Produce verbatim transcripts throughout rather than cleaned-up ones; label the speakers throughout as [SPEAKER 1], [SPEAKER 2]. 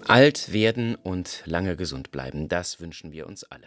[SPEAKER 1] Alt werden und lange gesund bleiben, das wünschen wir uns alle.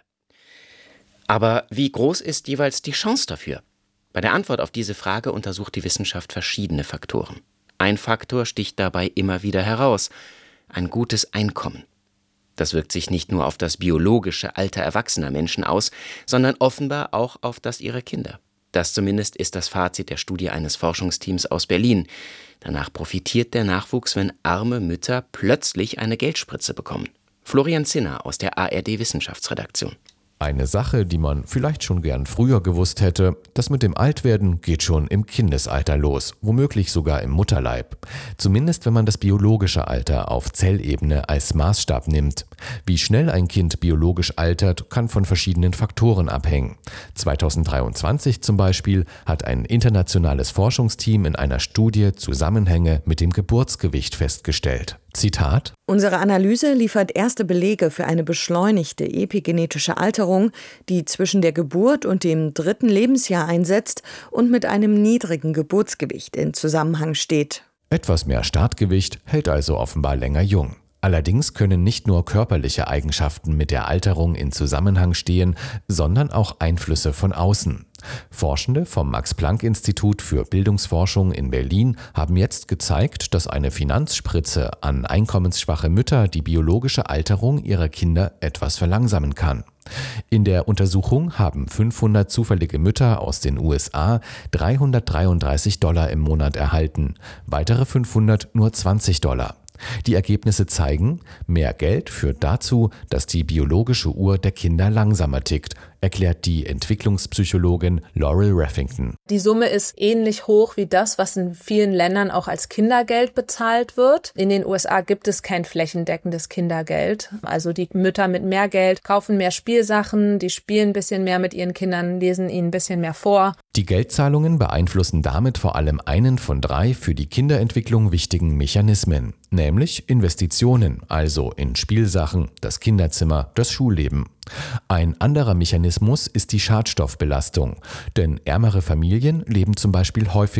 [SPEAKER 1] Aber wie groß ist jeweils die Chance dafür? Bei der Antwort auf diese Frage untersucht die Wissenschaft verschiedene Faktoren. Ein Faktor sticht dabei immer wieder heraus: ein gutes Einkommen. Das wirkt sich nicht nur auf das biologische Alter erwachsener Menschen aus, sondern offenbar auch auf das ihrer Kinder. Das zumindest ist das Fazit der Studie eines Forschungsteams aus Berlin. Danach profitiert der Nachwuchs, wenn arme Mütter plötzlich eine Geldspritze bekommen. Florian Zinner aus der A R D-Wissenschaftsredaktion.
[SPEAKER 2] Eine Sache, die man vielleicht schon gern früher gewusst hätte: Das mit dem Altwerden geht schon im Kindesalter los, womöglich sogar im Mutterleib. Zumindest wenn man das biologische Alter auf Zellebene als Maßstab nimmt. Wie schnell ein Kind biologisch altert, kann von verschiedenen Faktoren abhängen. zweitausenddreiundzwanzig zum Beispiel hat ein internationales Forschungsteam in einer Studie Zusammenhänge mit dem Geburtsgewicht festgestellt. Zitat:
[SPEAKER 3] Unsere Analyse liefert erste Belege für eine beschleunigte epigenetische Alterung, die zwischen der Geburt und dem dritten Lebensjahr einsetzt und mit einem niedrigen Geburtsgewicht in Zusammenhang steht.
[SPEAKER 2] Etwas mehr Startgewicht hält also offenbar länger jung. Allerdings können nicht nur körperliche Eigenschaften mit der Alterung in Zusammenhang stehen, sondern auch Einflüsse von außen. Forschende vom Max-Planck-Institut für Bildungsforschung in Berlin haben jetzt gezeigt, dass eine Finanzspritze an einkommensschwache Mütter die biologische Alterung ihrer Kinder etwas verlangsamen kann. In der Untersuchung haben fünfhundert zufällige Mütter aus den U S A dreihundertdreiunddreißig Dollar im Monat erhalten, weitere fünfhundert nur zwanzig Dollar. Die Ergebnisse zeigen, mehr Geld führt dazu, dass die biologische Uhr der Kinder langsamer tickt, erklärt die Entwicklungspsychologin Laurel Raffington.
[SPEAKER 4] Die Summe ist ähnlich hoch wie das, was in vielen Ländern auch als Kindergeld bezahlt wird. In den U S A gibt es kein flächendeckendes Kindergeld. Also die Mütter mit mehr Geld kaufen mehr Spielsachen, die spielen ein bisschen mehr mit ihren Kindern, lesen ihnen ein bisschen mehr vor.
[SPEAKER 2] Die Geldzahlungen beeinflussen damit vor allem einen von drei für die Kinderentwicklung wichtigen Mechanismen, nämlich Investitionen, also in Spielsachen, das Kinderzimmer, das Schulleben. Ein anderer Mechanismus ist die Schadstoffbelastung, denn ärmere Familien leben zum Beispiel häufig